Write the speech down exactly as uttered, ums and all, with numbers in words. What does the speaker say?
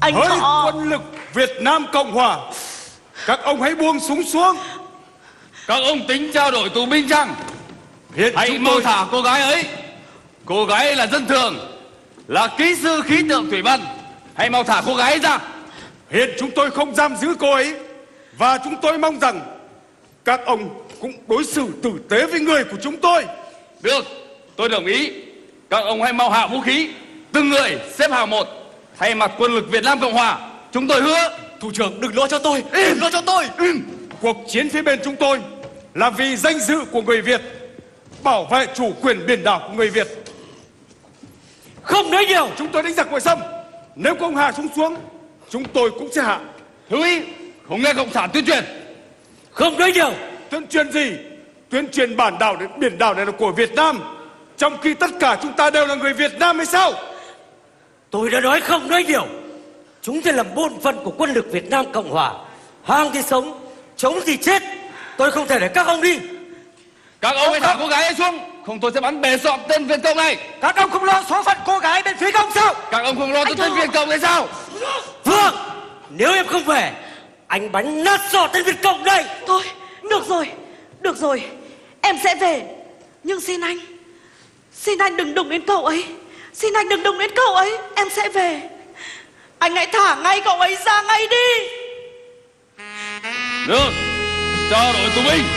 Anh với Thọ. quân lực Việt Nam Cộng Hòa, các ông hãy buông súng xuống. Các ông tính trao đổi tù binh chăng? Hiện Hãy chúng mau tôi thả cô gái ấy. Cô gái ấy là dân thường, là kỹ sư khí tượng thủy văn. Hãy mau thả cô gái ấy ra. hiện chúng tôi không giam giữ cô ấy, và chúng tôi mong rằng các ông cũng đối xử tử tế với người của chúng tôi. Được, tôi đồng ý. Các ông hãy mau hạ vũ khí, từng người xếp hàng một. Thay mặt quân lực Việt Nam Cộng Hòa, chúng tôi hứa. Thủ trưởng đừng lo cho tôi, đừng lo cho tôi. Cuộc chiến phía bên chúng tôi là vì danh dự của người Việt, bảo vệ chủ quyền biển đảo của người Việt. Không nói nhiều. Chúng tôi đánh giặc ngoại xâm, nếu không hạ súng xuống, chúng tôi cũng sẽ hạ. Hữu ý, không nghe cộng sản tuyên truyền. Không nói nhiều. Tuyên truyền gì? Tuyên truyền bản đảo đến biển đảo này là của Việt Nam, trong khi tất cả chúng ta đều là người Việt Nam hay sao? Tôi đã nói không nói nhiều. Chúng sẽ làm bổn phận của quân lực Việt Nam Cộng Hòa. Hàng thì sống, chống thì chết. Tôi không thể để các ông đi. Các ông hãy thả cô gái ấy xuống, không tôi sẽ bắn bể sọm tên Việt Cộng này. Các ông không lo số phận cô gái bên phía công sao? Các ông không lo cho tên Việt Cộng hay sao? Vương, nếu em không về, anh bắn nát sọ tên Việt Cộng đây. Thôi, được rồi, được rồi, em sẽ về. Nhưng xin anh, xin anh đừng đụng đến cậu ấy. Xin anh đừng đụng đến cậu ấy, em sẽ về. Anh hãy thả ngay cậu ấy ra ngay đi. Được, cho đội tù binh.